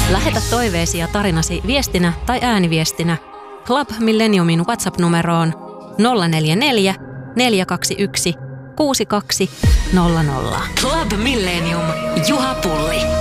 Lähetä toiveesi ja tarinasi viestinä tai ääniviestinä Club Millenniumin WhatsApp-numeroon 044 421 6200. Club Millennium. Juha Pulli.